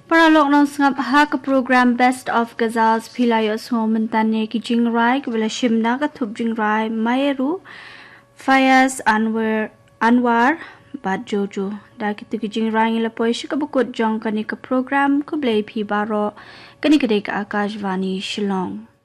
Paralog ng sngap ha ka program Best of Gazals Pilayos Homentane ki Jingrai wala shimna ka thup Jingrai Mayeru Fayaz Anwar Bad Jojo da ki tu ki Jingrai ngila poy shikabukut jong kani ka program kublay pi baro kani kadek Akashvani Shillong.